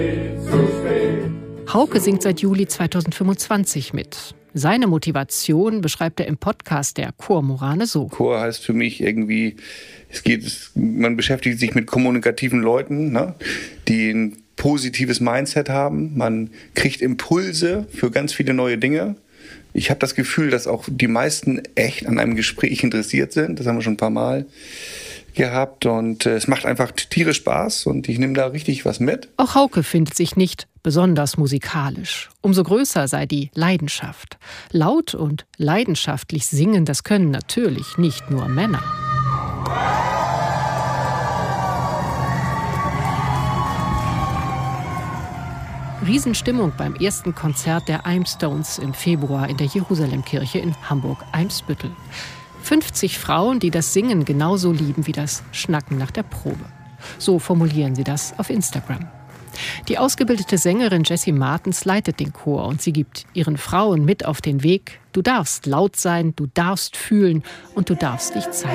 Hauke singt seit Juli 2025 mit. Seine Motivation beschreibt er im Podcast der Chor Morane so. Chor heißt für mich irgendwie, man beschäftigt sich mit kommunikativen Leuten, ne, die ein positives Mindset haben. Man kriegt Impulse für ganz viele neue Dinge. Ich habe das Gefühl, dass auch die meisten echt an einem Gespräch interessiert sind. Das haben wir schon ein paar Mal gehabt und es macht einfach tierisch Spaß und ich nehme da richtig was mit. Auch Hauke findet sich nicht besonders musikalisch. Umso größer sei die Leidenschaft. Laut und leidenschaftlich singen, das können natürlich nicht nur Männer. Riesenstimmung beim ersten Konzert der Eimstones im Februar in der Jerusalemkirche in Hamburg-Eimsbüttel. 50 Frauen, die das Singen genauso lieben wie das Schnacken nach der Probe. So formulieren sie das auf Instagram. Die ausgebildete Sängerin Jessie Martens leitet den Chor und sie gibt ihren Frauen mit auf den Weg: Du darfst laut sein, du darfst fühlen und du darfst dich zeigen.